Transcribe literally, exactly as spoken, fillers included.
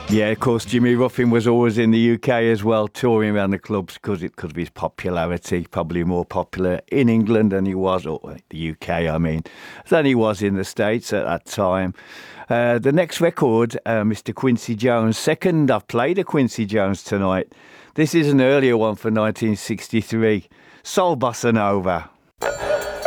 Yeah, of course, Jimmy Ruffin was always in the U K as well, touring around the clubs because it could be his popularity, probably more popular in England than he was, or the U K, I mean, than he was in the States at that time. Uh, the next record, uh, Mister Quincy Jones, second. I've played a Quincy Jones tonight. This is an earlier one for nineteen sixty-three, Soul Bossa Nova.